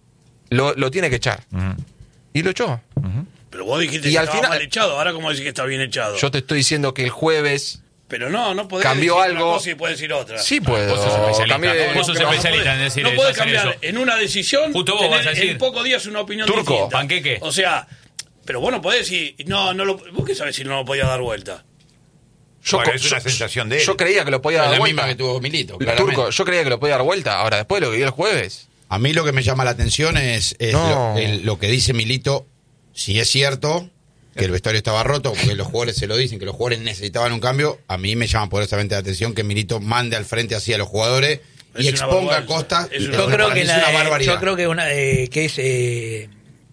lo tiene que echar. Ujú. Y lo echó. Pero vos dijiste Y que al estaba final- mal echado. Ahora, ¿cómo decís que está bien echado? Yo te estoy diciendo que el jueves Pero no podés Cambió decir algo. una cosa y puedes decir otra. sí puedo. Vos sos especialista, cambié- vos sos No, especialista en decir no eso, podés hacer cambiar eso. en una decisión, Justo vos tener vas a decir. en pocos días una opinión Turco, distinta. panqueque. O sea, pero vos no podés decir, vos qué sabés si no lo podía dar vuelta. Bueno, es una sensación de él. Yo creía que lo podía dar la vuelta. misma que tuvo Milito, claramente. Turco, yo creía que lo podía dar vuelta. Ahora, después de lo que vi el jueves. A mí lo que me llama la atención es No. lo que dice Milito, si es cierto que el vestuario estaba roto, porque los jugadores se lo dicen, que los jugadores necesitaban un cambio, a mí me llama poderosamente la atención que Milito mande al frente así a los jugadores y Es una exponga a barbaridad. Costa. Es una Yo creo que es una barbaridad. yo creo que es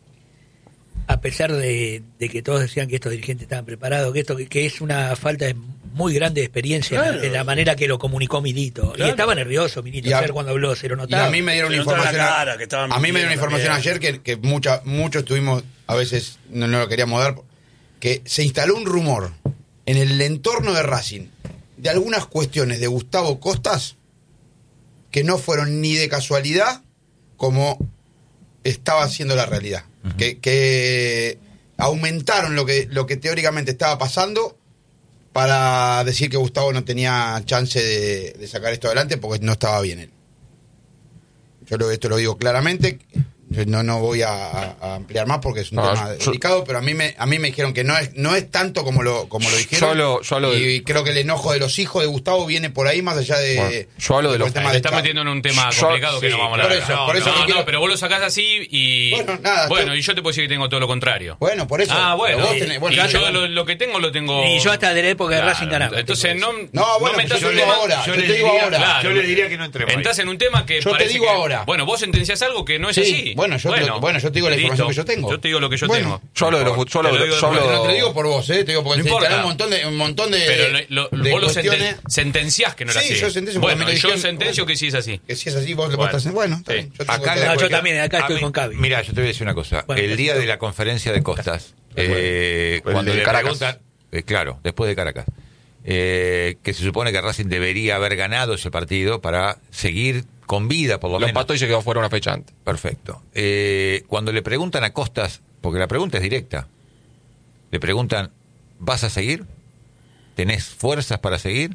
a pesar de que todos decían que estos dirigentes estaban preparados, que es una falta de muy grande de experiencia Claro. en la manera que lo comunicó Milito. Claro. Y estaba nervioso Milito Y a- ayer cuando habló, se lo Y notaba. a mí me dieron Se notaba información. la cara, que estaban A mí me dieron mintiendo información también. ayer que muchos tuvimos, a veces no lo queríamos dar, que se instaló un rumor en el entorno de Racing de algunas cuestiones de Gustavo Costas que no fueron ni de casualidad como estaba siendo la realidad. Que aumentaron lo que teóricamente estaba pasando para decir que Gustavo no tenía chance de sacar esto adelante porque no estaba bien él. Esto lo digo claramente, no voy a ampliar más porque es un tema delicado, pero a mí me dijeron que no es tanto como lo dijeron. Yo hablo y creo que el enojo de los hijos de Gustavo viene por ahí más allá de... Bueno, yo hablo de por los- el tema Te de estás Chávez. metiendo en un tema Yo- complicado que sí, no vamos a por hablar. eso- por eso te quiero- pero vos lo sacás así y... Bueno, nada, y yo te puedo decir que tengo todo lo contrario. Bueno, por eso. Ah, bueno. Pero vos tenés- bueno, y yo bueno. lo que tengo, lo tengo... Y yo hasta de la época de Claro, Racing ganaba. Entonces no bueno, metas yo un te digo tema... ahora, Yo te le digo diría- ahora. Claro. Yo le diría que no entremos ahí. Entras en un tema que Yo te parece digo que- ahora. Bueno, vos sentenciás algo que no es Sí, así. bueno, yo te digo la información que yo tengo. Yo te digo lo que yo Bueno, tengo. Yo hablo de los Mejor. yo hablo Te de lo los- digo yo hablo- después. No te digo por vos, te digo porque No se importa. instalaron un montón de Pero de vos lo cuestiones sentenciás que no era Sí, así. yo sentencio porque Bueno, me lo yo dijeron, sentencio bueno. que sí es así. que si es así vos le Bueno, estás bueno, está sí. bien. Yo Acá tengo la que- yo cuestión- también, acá estoy a mí- con Cavi. Mira, yo te voy a decir una cosa. Bueno, El día perfecto. de la conferencia de Costas, El cuando de le Caracas. preguntan, claro, después de Caracas, que se supone que Racing debería haber ganado ese partido para seguir con vida, por lo Lo menos. empató y se quedó fuera una fecha antes. Perfecto. Cuando le preguntan a Costas, porque la pregunta es directa, le preguntan, ¿vas a seguir? ¿Tenés fuerzas para seguir?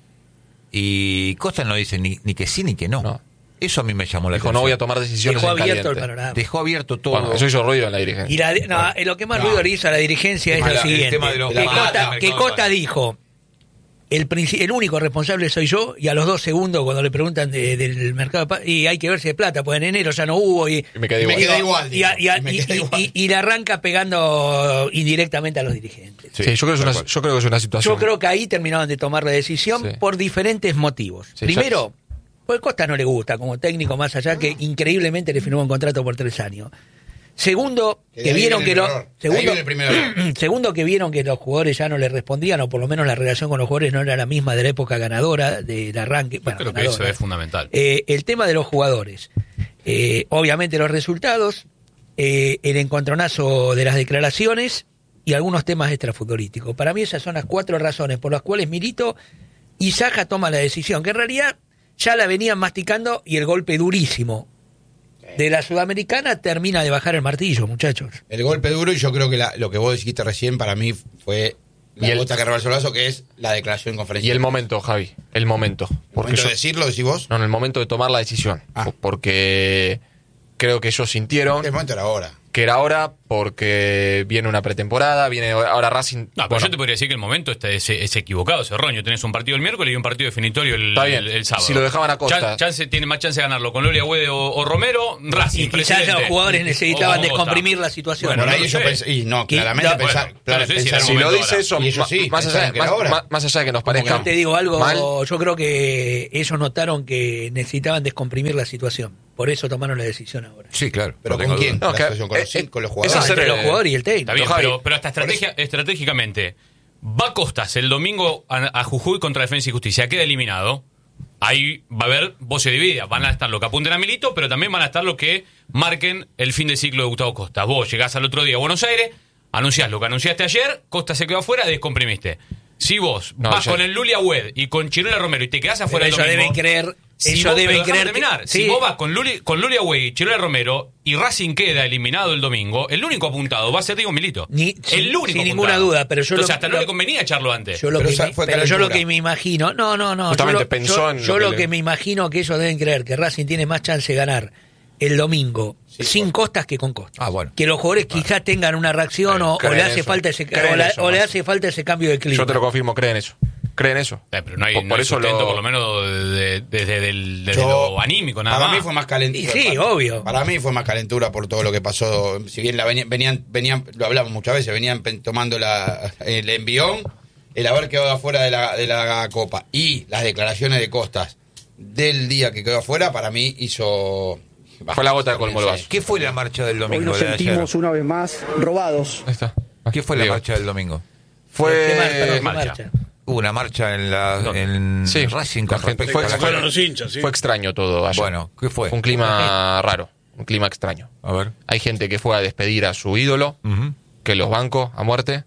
Y Costas no dice ni que sí ni que no. No. Eso a mí me llamó la Dijo, atención. no voy a tomar decisiones Dejó en abierto el caliente. panorama. Dejó abierto todo. Bueno, eso hizo ruido en la dirigencia. Y lo que más ruido le hizo a la dirigencia es lo El siguiente. tema de los que baratos, Costa, el que mercado Costa de dijo, el único responsable soy yo, y a los 2 segundos cuando le preguntan del mercado de y hay que ver si de plata, pues en enero ya no hubo y Y me quedé igual. queda igual, y, dijo. Y me queda igual. y le arranca pegando indirectamente a los dirigentes. Sí, yo creo que es una situación. Yo creo que ahí terminaron de tomar la decisión Sí. por diferentes motivos. Sí, Primero, pues Costa no le gusta como técnico, más allá que increíblemente le firmó un contrato por 3 años. Segundo, Que que ahí vieron viene que el error. segundo, Ahí viene el primer error. segundo, que vieron que los jugadores ya no le respondían, o por lo menos la relación con los jugadores no era la misma de la época ganadora, del arranque. Bueno, Creo que eso ganadora. es fundamental. El tema de los jugadores. Obviamente los resultados, el encontronazo de las declaraciones y algunos temas extrafutbolísticos. Para mí esas son las 4 razones por las cuales Milito y Saja toma la decisión, que en realidad ya la venían masticando, y el golpe durísimo de la Sudamericana termina de bajar el martillo, muchachos. El golpe duro, y yo creo que lo que vos dijiste recién para mí fue la Y el- gota que rebalsó el vaso, que es la declaración en conferencia. Y el momento, Javi, el momento. ¿El momento de decirlo, decís vos? No, en el momento de tomar la decisión. Ah. Porque creo que ellos sintieron El momento era ahora. que era hora, porque viene una pretemporada, viene ahora Racing. No, pero bueno, yo te podría decir que el momento es equivocado, es erróneo. Tenés un partido el miércoles y un partido definitorio Está bien. el sábado. Si lo dejaban a Costa. Tiene más chance de ganarlo con Lolia Huede o Romero, Racing. Y quizás presidente. los jugadores necesitaban O Costa. descomprimir la situación. Bueno, Por ahí no ellos sé. pensaron, y no, Que- claramente no, pensaron, bueno, pero no sé si era pensaron- el si lo momento dice ahora. eso, Y ellos sí, más allá pensaron que era ahora. más allá de que nos parezca. Te digo algo, mal, yo creo que ellos notaron que necesitaban descomprimir la situación. Por eso tomaron la decisión ahora. Sí, claro. Pero no ¿con tengo quién? duda. No, La que- situación con los esa jugadores. serie- Entre los jugadores y el técnico. Está bien, Javi. pero hasta estratégicamente, va Costas el domingo a Jujuy contra Defensa y Justicia, queda eliminado. Ahí va a haber voces divididas. Van a estar los que apunten a Milito, pero también van a estar los que marquen el fin de ciclo de Gustavo Costa. Vos llegás al otro día a Buenos Aires, anunciás lo que anunciaste ayer, Costa se quedó afuera, descomprimiste. Si vos No, vas ya- con el Lulia Wed y con Chirola Romero y te quedás afuera Pero el ellos domingo, deben creer, si ellos vos- deben pero déjame creer terminar. que- Si sí. vos vas con Lulia Wed y Chirola Romero y Racing queda eliminado el domingo, el único apuntado va a ser Diego Milito. Sin único ninguna apuntado. duda, pero yo Entonces lo- hasta no le convenía echarlo antes. Yo lo Pero que esa me- fue pero yo lo calentura. que me imagino, no, Justamente yo lo- pensó yo- en yo lo lo que que le- me imagino que ellos deben creer que Racing tiene más chance de ganar el domingo sin Costas que con Costas. Ah, bueno. Que los jugadores quizás tengan una reacción o le creen hace eso. falta ese Creen eso, o le más. hace falta ese cambio de clima. Yo te lo confirmo, creen eso. creen eso. Pero no hay, por no hay eso sustento, por lo menos desde lo anímico, nada para más. mí fue más calentura. Sí, obvio. Para mí fue más calentura por todo lo que pasó. Si bien venían, lo hablamos muchas veces, venían tomando el envión, el haber quedado afuera de la Copa y las declaraciones de Costas del día que quedó afuera, para mí hizo... Fue la gota de colmo el vaso. ¿Qué fue la marcha del domingo? Hoy nos de ayer? sentimos una vez más robados. Ahí está. ¿Qué fue la Digo, marcha del domingo? ¿Qué Fue marcha? Hubo una marcha en Sí, Racing con la gente- respecto a la Fueron gente. los hinchas, sí. Fue extraño todo ayer. Bueno, ¿qué fue? Fue un clima raro, un clima extraño. A ver. Hay gente que fue a despedir a su ídolo, Ujú. que los bancos a muerte.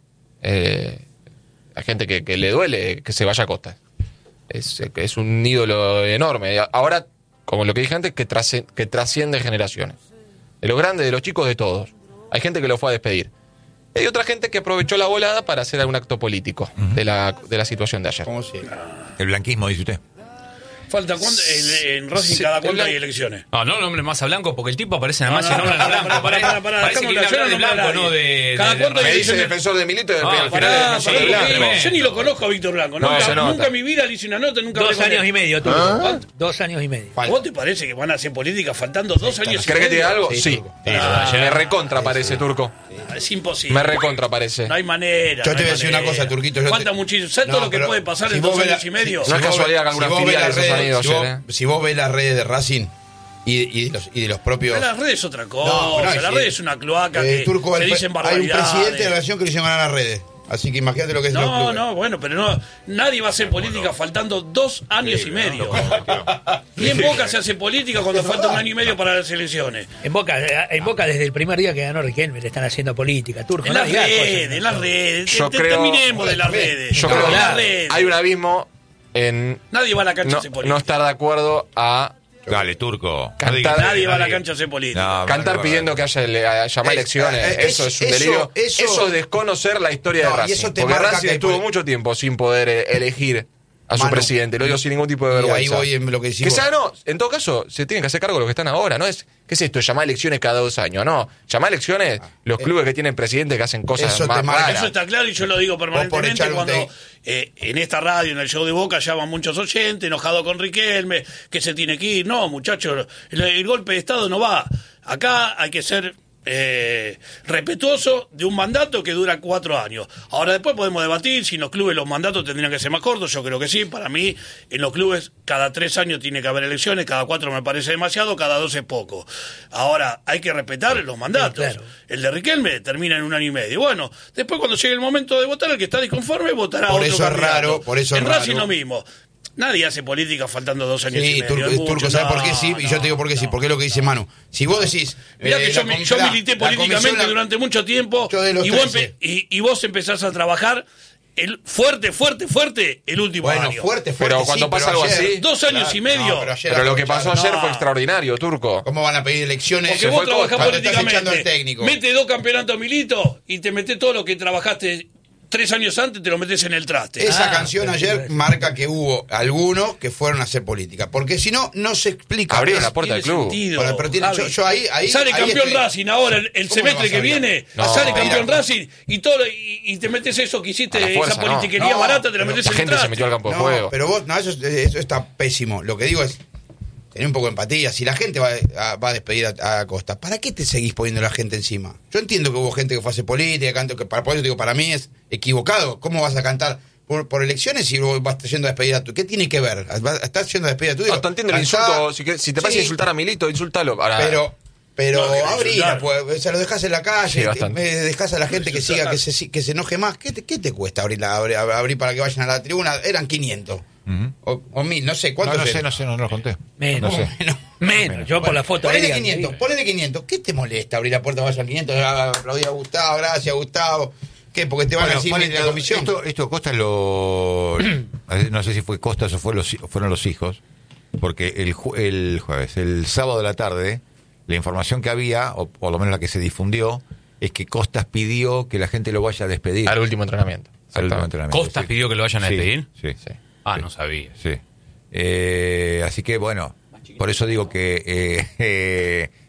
Hay gente que le duele que se vaya a Costa. Es un ídolo enorme. Ahora, como lo que dije antes, que trasciende generaciones. De los grandes, de los chicos, de todos. Hay gente que lo fue a despedir. Hay otra gente que aprovechó la volada para hacer algún acto político de la situación de ayer. ¿Cómo se? El blanquismo, dice usted. Falta cuánto, en Racing Sí, cada cuánto el- hay elecciones. No, nombre Massa Blanco, porque el tipo aparece en la No, masa y no, nombra a pará, Blanco. pará, Parece que viene a hablar de Blanco, no de... Cada cuánto Me hay dice elecciones. defensor de Milito y al final Pará, es defensor de pará, Blanco. porque yo ni lo conozco a Víctor Blanco. No, se nota. Nunca en mi vida le hice una nota, nunca 2 hablé con años él. y medio, tú. ¿Cuánto? 2 años y medio. ¿A vos te parece que van a hacer política faltando 2 años y ¿Querés que te diga medio? algo? Sí. Me recontra parece, Turco. Es imposible. Me recontra parece. No hay manera. Yo no te hay voy a decir una manera. cosa, Turquito. Falta muchísimo. ¿Sabes todo lo que puede pasar en 2 años y medio? No es casualidad que alguna filial se han ido ayer, Si vos ves las redes de Racing y de los propios... Pero las redes es otra cosa. No, la sí. red es una cloaca que Turco, se dicen hay un barbaridades. presidente de la nación que lo hicieron ganar las redes. Así que imagínate lo que es los No, clubes. no, bueno, pero no, nadie va a hacer política faltando 2 años y medio. Y en Boca se hace política cuando falta 1 año y medio para las elecciones. En Boca desde el primer día que ganó Riquelme le están haciendo política, Turco. En no las digas cosas, redes, en las redes. Yo creo- Terminemos de las redes. Yo En creo las que redes. hay un abismo en Nadie va a la cancha a no, hacer política. no estar de acuerdo a Dale, Turco. Cantar- Nadie va a la cancha a hacer política. No, cantar no, pidiendo que haya llamar elecciones. Eso es un delirio. Eso es desconocer la historia de No, y Racing. eso te Porque marca Racing que estuvo después- mucho tiempo sin poder elegir a su Manu, presidente. Lo digo sin ningún tipo de y vergüenza. ahí voy en lo que decimos. Que sea, no, en todo caso, se tienen que hacer cargo de lo que están ahora. No es, ¿qué es esto? Llamar elecciones cada 2 años. No, llamar elecciones los clubes que tienen presidentes que hacen cosas eso te más marca. raras. Eso está claro y yo lo digo permanentemente echar un cuando take. en esta radio, en el show de Boca, llaman muchos oyentes, enojados con Riquelme, que se tiene que ir. No, muchachos, el golpe de Estado no va. Acá hay que ser respetuoso de un mandato que dura 4 años. Ahora después podemos debatir si en los clubes los mandatos tendrían que ser más cortos. Yo creo que sí. Para mí, en los clubes cada 3 años tiene que haber elecciones, cada 4 me parece demasiado, cada 2 es poco. Ahora, hay que respetar los mandatos. Sí, claro. El de Riquelme termina en 1 año y medio. Bueno, después cuando llegue el momento de votar, el que está disconforme votará a Por otro eso es candidato. raro, por eso es en Racing raro. lo mismo. Nadie hace política faltando 2 años y Sí, medio. Turco, es mucho. Turco, ¿sabes No, por qué sí? Y yo te digo por qué sí, porque es lo que dice Manu. Si vos decís... Mirá que yo la milité la políticamente comisión- durante mucho tiempo Yo de los y vos, 13. y vos empezás a trabajar fuerte el último Bueno, año. fuerte, Pero sí, cuando pasa algo ayer- así- 2 años y medio. No, ayer Pero lo que pasó aprovecharon. ayer fue extraordinario, Turco. ¿Cómo van a pedir elecciones? Porque vos trabajás Cuando estás echando al políticamente. técnico. Mete 2 campeonatos Milito y te metés todo lo que trabajaste 3 años antes, te lo metes en el traste. Esa canción ayer marca que hubo algunos que fueron a hacer política. Porque si no, no se explica. Abrieron Es- la puerta del Tiene club. sentido, Bueno, pero tiene- Javi. yo ahí sale campeón estoy- Racing ahora el ¿Cómo semestre no que vas a viene, ver? No, sale campeón mira. Racing y todo y te metes eso que hiciste, A la fuerza, esa politiquería no. barata, te la Pero metes La en el gente se traste. metió al campo de No, juego. pero vos, no, eso está pésimo. Lo que digo es tener un poco de empatía. Si la gente va a despedir a Costa, ¿para qué te seguís poniendo la gente encima? Yo entiendo que hubo gente que fue a hacer política, por eso digo, para mí es equivocado. ¿Cómo vas a cantar por elecciones si vos vas yendo a despedir a tu? ¿Qué tiene que ver? ¿Estás yendo a despedir a tu? No, te entiendo el insulto. Si te parece insultar a Milito, insúltalo. Ahora, Pero No, que abrila, insultar. pues, se lo dejas en la Sí, calle, bastante. dejas a la gente que siga, que se enoje más. ¿Qué te cuesta abrir para que vayan a la tribuna? Eran 500 o 1000, no sé, ¿cuántos eran? No sé, no los conté. Menos. No sé. Menos. Yo por la foto Ponele aérea, 500, ponele 500. ¿Qué te molesta abrir la puerta, vayan 500, aplaudir a Gustavo, gracias Gustavo? ¿Qué? Porque te van a decir Ponele, la comisión. Esto Costa lo... no sé si fue Costas o fueron los hijos, porque el jueves, el sábado de la tarde, la información que había, o por lo menos la que se difundió, es que Costas pidió que la gente lo vaya a despedir. al último entrenamiento. Al último Exactamente. entrenamiento, ¿Costas sí. pidió que lo vayan a Sí, despedir? Sí. Sí. Ah, Sí. no sabía. Sí. Así que, bueno, por eso digo que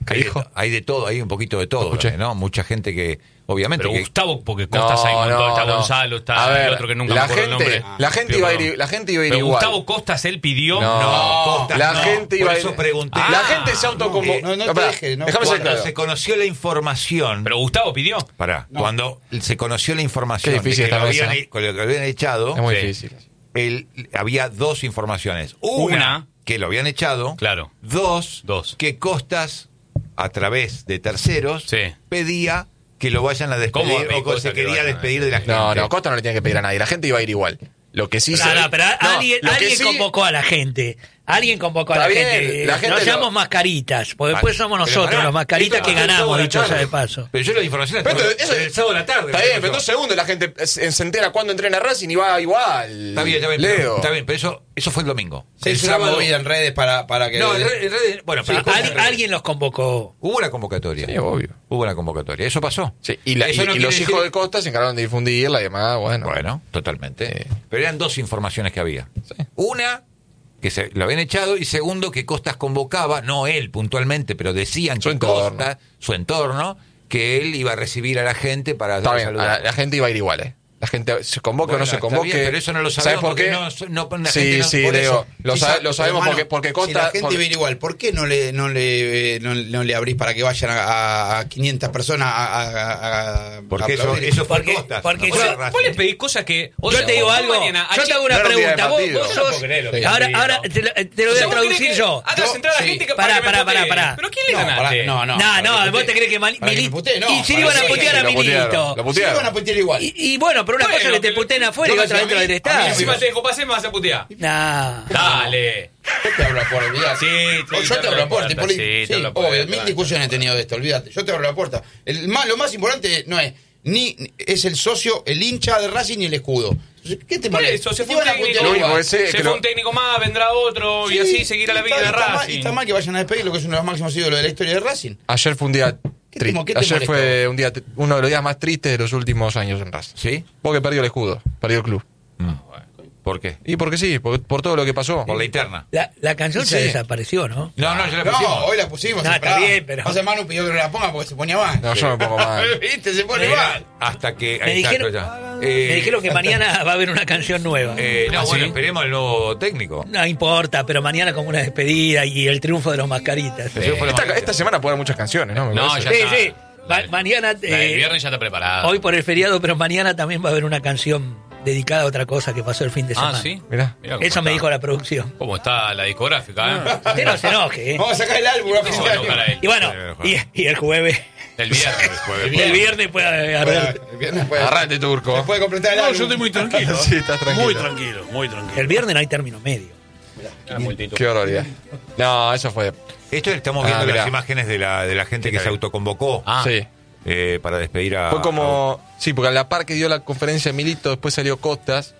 Hay de todo, hay un poquito de todo, Escuché. ¿no? Mucha gente que, obviamente... Pero que, Gustavo, porque Costas hay un montón, está Gonzalo, A está ver, el otro que nunca me acuerdo el nombre. La gente iba a ir, Pero igual. Gustavo Costas, él pidió... Costas la no, gente por iba a ir. eso pregunté. La gente se autoconvocó. No te Pará, dejes, no. déjame ser Cuando claro. se conoció la información... Pero Gustavo pidió. Cuando se conoció la información Qué difícil de que esta lo mesa, habían, con lo que lo habían echado, Es muy Sí. difícil. había dos informaciones. Una, que lo habían echado. Claro. Dos, que Costas, a través de terceros, pedía que lo vayan a ¿Cómo despedir hay o que cosas se que quería vayan a despedir de la gente. No, Costa no le tiene que pedir a nadie. La gente iba a ir igual. Lo que sí pero alguien convocó a la gente. Alguien convocó a la Está bien, gente. la gente Nos lo- llamamos mascaritas, porque después somos Pero nosotros pará, los mascaritas esto que pasó el sábado ganamos, a la dicho sea tarde. de paso. Pero yo la información la Pero tengo eso- el sábado a la tarde. Está bien, pero 2 segundos la gente se entera cuando entrena Racing y va igual. Está bien, Leo. está bien, pero eso fue el domingo. Se el hizo una movida en redes para que... No, en redes, bueno, pero Alguien los convocó. hubo una convocatoria. Sí, obvio. Hubo una convocatoria. Eso pasó. Sí, y Eso no los quiere hijos decir- de Costa se encargaron de difundirla y demás. Bueno, totalmente. Pero eran dos informaciones que había. Una, que se lo habían echado, y segundo, que Costas convocaba, no él puntualmente, pero decían Su que entorno. Costas, su entorno, que él iba a recibir a la gente para Está bien, saludar. la gente iba a ir igual, La gente se convoque Bueno, o no se está convoque. bien, pero eso no lo ¿Sabes sabemos por qué? porque la gente Sí, no- sí, por Leo. eso. Lo Sí, sabemos hermano, porque Costa. Si la gente porque- viene igual, ¿por qué no le abrís para que vayan a 500 personas a Porque eso aplaudir? fue Porque- Costas. porque no yo- fue Racing. Vos le pedís cosas que... Yo te digo algo, yo te hago una no, pregunta. no, Vos, partido. vos No sos. puedo creer lo que Ahora, digo. ahora te lo voy a traducir yo. Hagas entrar a la gente que Pará, para que me pará, putee. pará. ¿Pero quién le No, ganaste? pará, No, vos te crees que para que me Milito. putee, no, Y si le para iban a que putear a lo putearon, Milito. lo Sí, putearon. van a putear igual. Y bueno, pero una Bueno, cosa es que te pero- puteen afuera y yo otra no sé, dentro a del mí- estadio. Encima te dejo pasar, me vas a putear. Nah. Dale. Yo te abro la puerta, olvidate. Sí, Yo te abro la puerta, Hipólito. Sí, te Sí, abro la puerta. obvio, mil discusiones he tenido de esto, olvídate. Yo te abro la puerta. Lo más importante no es ni es el socio, el hincha de Racing ni el escudo. Entonces, ¿qué te Por molesta? eso, se Te fue un van a técnico, putear Lo único igual. que sé es se que fue lo- un técnico más, vendrá otro, y Sí, así seguir a la vida de está mal- Racing. Está mal que vayan a despedir lo que es uno de los máximos ídolos de la historia de Racing. Ayer fue un día ¿Qué te triste. qué te Ayer molestó? fue un día, uno de los días más tristes de los últimos años en Racing. ¿Sí? Porque perdió el escudo, perdió el club. ¿Por qué? Y porque sí, por todo lo que pasó. Por la interna. La canción se Sí. desapareció, ¿no? No, ya la No, pusimos. hoy la pusimos. No, está bien, pero- José Manu pidió que no la ponga porque se ponía mal. No, yo me pongo mal. ¿Viste? Se pone mal. Hasta que... Me ahí está, dijeron- ya. Me dijeron que mañana va a haber una canción nueva. No, ¿Ah, bueno, sí? esperemos al nuevo técnico. No importa, pero mañana como una despedida y el triunfo de los mascaritas. Eso fue la Esta mayoría. semana puede haber muchas canciones, ¿no? Me No, parece. ya Sí, está. sí. Mañana, El viernes ya está preparado. hoy por el feriado, pero mañana también va a haber una canción dedicada a otra cosa que pasó el fin de semana. Ah, ¿sí? Mirá. Mirá cómo Eso me está. dijo la producción. ¿Cómo está la discográfica, eh? Usted no se enoje, ¿eh? Vamos a sacar el álbum. ¿Qué se va a enojar a él? Y bueno, y el jueves, El viernes. el viernes puede arder. El viernes puede, Agarrate, turco. se puede completar el No, álbum. yo estoy muy tranquilo. Sí, estás tranquilo. Muy tranquilo, muy tranquilo. El viernes no hay término medio. Qué barbaridad. No, eso fue. Esto estamos viendo mirá. las imágenes de la gente que se autoconvocó Ah, Sí. para despedir a... Fue como. Sí, porque a la par que dio la conferencia de Milito, después salió Costas.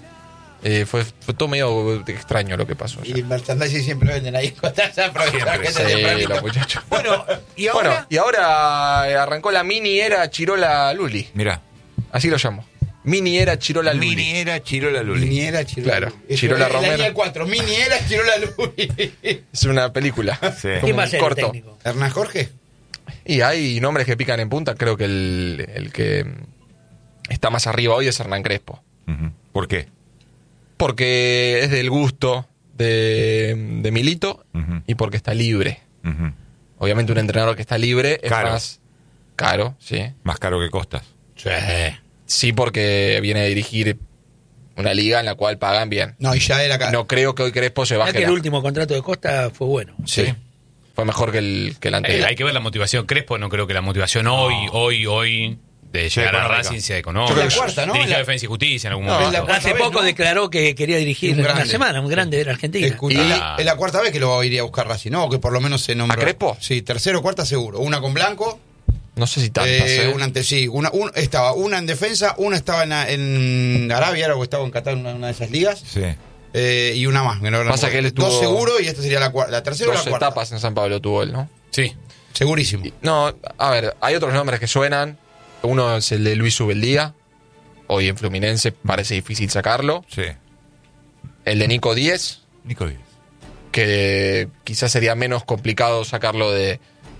Fue todo medio extraño lo que pasó. Y el merchandising siempre venden ahí cosas. Aprovechar que Sí, los muchachos. Bueno, y ahora... Bueno, y ahora arrancó la mini era Chirola Luli. Mirá, Así lo llamo. Mini era Chirola Luli. Mini era Chirola Luli. Miniera Chirola. Claro, Eso Chirola es la Romero. línea 4. Miniera Chirola Luli. Es una película. Sí. Como ¿Quién va a un ser corto. el técnico? ¿Hernán Jorge? Y hay nombres que pican en punta. Creo que el que está más arriba hoy es Hernán Crespo. Ujú. ¿Por qué? Porque es del gusto de Milito Ujú. y porque está libre. Ujú. Obviamente un entrenador que está libre es Caro. más caro, sí. Más caro que Costas. Sí. Sí, porque viene a dirigir una liga en la cual pagan bien. No, y ya era acá. No creo que hoy Crespo se Ya baje. que el último contrato de Costa fue bueno. Sí. Fue mejor que el anterior. Hay que ver la motivación. Crespo no creo que la motivación hoy de Sea llegar a económica. Racing sea Yo económica. creo que la cuarta, ¿no? Dirigió La- Defensa y Justicia en algún No, momento. la cuarta Hace vez, poco ¿no? declaró que quería dirigir Un en una grande. semana, un grande de la Argentina. Es la cuarta vez que lo iría a buscar Racing, ¿no? O que por lo menos se nombró. ¿A Crespo? Sí, tercero o cuarta seguro. Una con Blanco. No sé si tantas, Una ante sí. Estaba una en defensa, una estaba en Arabia, ahora estaba en Qatar, una de esas ligas. Sí. Y una más. Que no Pasa que él estuvo- Dos seguro y esta sería la tercera o Dos la cuarta. etapas en San Pablo tuvo él, ¿no? Sí. Segurísimo. No, a ver, hay otros nombres que suenan. Uno es el de Luis Ubeldía. Hoy en Fluminense parece difícil sacarlo. Sí. El de Nico Díez, Nico Díaz. que quizás sería menos complicado sacarlo de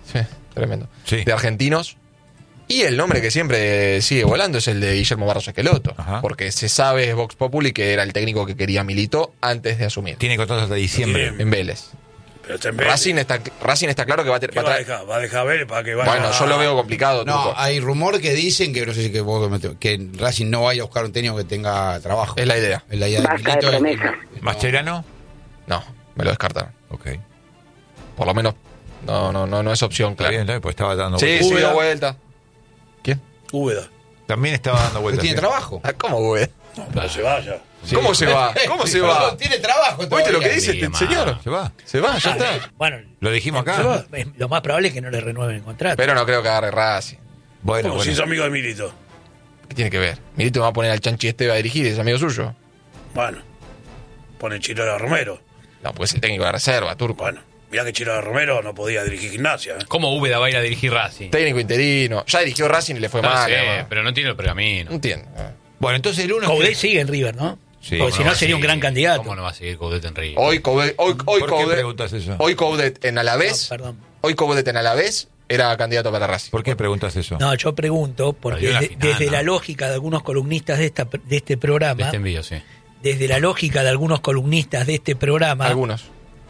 Sí, tremendo. Sí. De argentinos. Y el nombre que siempre sigue volando es el de Guillermo Barros Esqueloto. Ajá. Porque se sabe, es Vox Populi, que era el técnico que quería Milito antes de asumir. Tiene contrato hasta diciembre. Bien. En Vélez. Pero está en Vélez. Racing está claro que va a, ¿Qué va a dejar? ¿Va a dejar Vélez para que vaya? Bueno, yo lo veo complicado. No, Turco. hay rumor que dicen que no sé si que Racing no vaya a buscar un técnico que tenga trabajo. Es la idea. Es la idea de Basta de Milito. promesas. ¿Mascherano? No, me lo descartaron. Ok. Por lo menos no es opción, Está claro. bien, está bien, pues estaba dando Sí, vueltas. sí, Úbeda. da vuelta. ¿Quién? Úbeda. También estaba dando Pero vueltas. tiene ¿sí? trabajo. Ah, ¿cómo, güey? Pero se vaya. Sí. ¿Cómo se va? ¿Cómo se va? Perdón, tiene trabajo ¿Oíste lo que todavía. dice Sí, este ma. señor? ¿Se va? Se va, ya está. Bueno, Lo dijimos acá. lo más probable es que no le renueven el contrato. Pero no creo que agarre Racing. Bueno, Como si es amigo de Milito. ¿Qué tiene que ver? Milito va a poner al Chanchi Esteve a dirigir, es amigo suyo. Bueno, pone Chirola Romero. No, pues es el técnico de reserva, Turco. Bueno, mirá que Chirola Romero no podía dirigir Gimnasia. ¿Cómo Úbeda va a ir a dirigir Racing? Técnico interino. Ya dirigió Racing y le fue No mal. sé, además. pero no tiene el pergamino. No entiendo. Bueno, entonces el 1 Coudet sigue en River, ¿no? Sí. Porque si no va a sería un seguir? gran candidato. ¿Cómo no va a seguir Coudet en River? Hoy Coudet preguntas eso? Hoy Coudet en Alavés. No, perdón. Hoy Coudet en Alavés era candidato para Racing. ¿Por qué preguntas eso? No, yo pregunto, porque Perdió la final, desde ¿no? la lógica de algunos columnistas de este De programa, este envío, sí. desde la lógica de algunos columnistas de este programa, Algunos.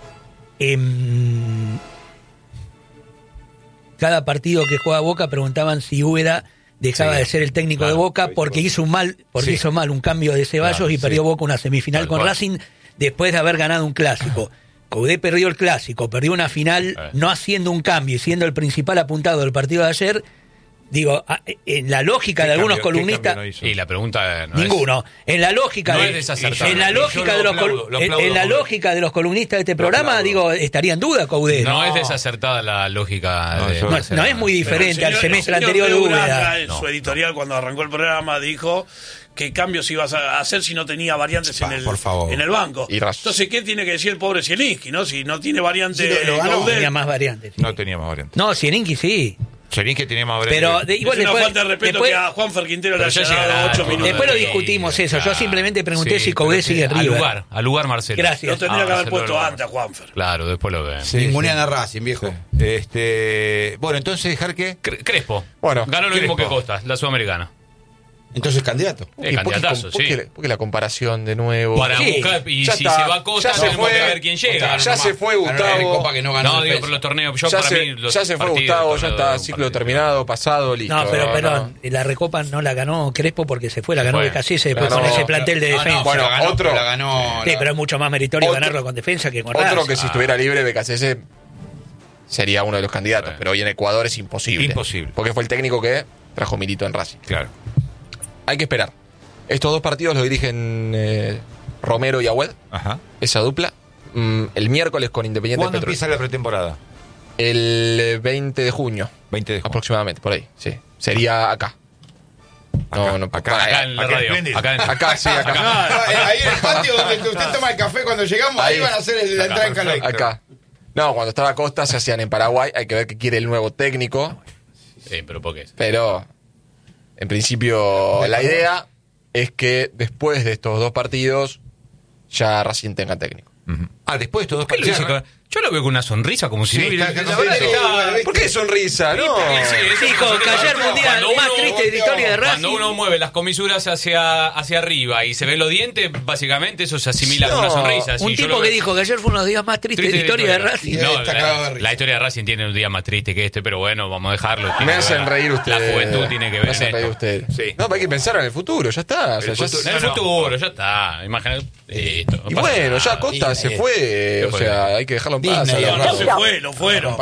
Cada partido que juega Boca preguntaban si Úbeda dejaba Sí, de ser el técnico claro. de Boca porque hizo Sí. hizo mal un cambio de Ceballos Claro, y perdió sí. Boca una semifinal Tal con cual. Racing después de haber ganado un clásico. Coudet perdió el clásico, perdió una final no haciendo un cambio y siendo el principal apuntado del partido de ayer. Digo, en la lógica de algunos columnistas, Y Y la pregunta no ninguno. En la lógica No de, es desacertado. en la lógica de los en la lógica de los columnistas de este programa, aplaudo. digo, estaría en duda Coudet. no es desacertada la lógica. No, de- eso- No es muy diferente al semestre anterior de Leo Úbeda. Uranga, en No, su editorial, cuando arrancó el programa, dijo qué cambios ibas a hacer si no tenía variantes por favor. en el banco. Y Entonces, ¿qué tiene que decir el pobre Zielinski, no? Si no tiene variante Sí, lo ganó. Coudet. Tenía más variantes. No teníamos variante. No, Zielinski sí. Serín que tenía más variante. Pero Es igual una después, falta de respeto después, que a Juanfer Quintero le Pero haya ya llegará, dado 8 no, minutos. después lo Sí, discutimos eso. Yo claro. simplemente pregunté Sí, si Coudet pero sigue en al River. lugar, Marcelo. Gracias. Lo tendría que haber Marcelo puesto del antes a Juanfer. Claro, después lo ven. Sí, Ningunean a Racing, viejo. Bueno, entonces, Jarque. Crespo. Bueno, ganó lo mismo que Crespo. Costa, la Sudamericana. Entonces, candidato. ¿Y por qué, Candidatazo, por sí. qué- por qué la comparación de nuevo? Para Sí. buscar, y Ya si está, se va Costa, ya se tenemos fue. que ver quién llega. Ya se fue Gustavo. Copa que no ganó No, el digo, defensa. por los torneos. Yo Ya para se, mí, los ya se fue partidos, Gustavo, ya torneo está, de ciclo partido. terminado, pasado, listo. No, pero no. perdón, la Recopa no la ganó Crespo porque se fue, la ganó fue. Becasese después Ganó. con ese plantel de No, defensa. no, Bueno, la ganó, otro. la ganó. Sí, pero es mucho más meritorio Otro- ganarlo con defensa que con Otro Racing. que si estuviera libre, BKCS sería uno de los candidatos, pero hoy en Ecuador es imposible. Imposible. Porque fue el técnico que trajo Milito en Racing. Claro. Hay que esperar. Estos dos partidos los dirigen Romero y Agüed, Ajá. esa dupla. El miércoles con Independiente ¿Cuándo Petrolero. empieza la pretemporada? El 20 de junio, 20 de junio. aproximadamente, por ahí. Sí. Sería acá. Acá en la Acá radio. espléndido. Acá en- Acá, sí, acá. Ahí en el patio donde usted toma el café cuando llegamos, ahí Ahí. van a hacer la entrada en calor. Acá. No, cuando estaba Costa se hacían en Paraguay. Hay que ver qué quiere el nuevo técnico. Sí, pero ¿por qué? Pero, en principio, la idea es que después de estos dos partidos ya Racing tenga técnico. Ujú. Después de estos dos ¿Qué lo dice partidos. con- Yo lo veo con una sonrisa como si Sí, no hubiera. está- La verdad que está- ¿Por qué sonrisa? No. Dijo que ayer fue un día Cuando más uno- triste de la historia de Racing. Cuando uno mueve las comisuras hacia arriba y se ven los dientes, básicamente eso se asimila a No, una sonrisa. Sí, Un yo tipo lo que veo- dijo que ayer fue uno de los días más tristes de la historia de Racing. Y No, está cagado de risa. la historia de Racing tiene un día más triste que este, pero bueno, vamos a dejarlo. Tiene Me que hacen ver. reír ustedes. La juventud tiene que ver Me hacen en reír esto. ustedes. Sí. No, pero hay que pensar en el futuro, ya está. O sea, El ya futuro- En el No, no. futuro, ya está. Imagínate. Listo, no Y pasa bueno, ya nada. Costa se fue. O sea, hay que dejarlo en paz. Disney, a la No, no Racing. se fue, lo fueron.